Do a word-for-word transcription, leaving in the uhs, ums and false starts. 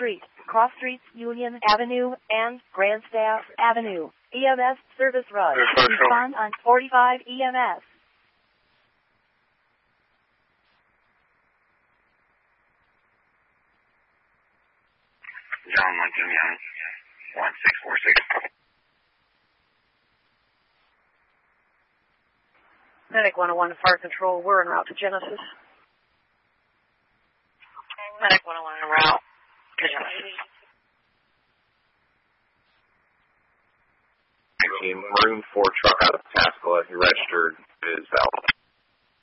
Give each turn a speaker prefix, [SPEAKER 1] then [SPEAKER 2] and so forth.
[SPEAKER 1] Street, Cross Streets, Union Avenue, and Grandstaff Avenue. E M S service run. Respond on forty-five E M S.
[SPEAKER 2] John Lincoln Young, one six four six.
[SPEAKER 3] Medic one oh one to Fire Control, we're en route to Genesis.
[SPEAKER 4] Medic one oh one en route to Genesis.
[SPEAKER 5] Team, Maroon four truck out of Pascagoula. He registered his valve.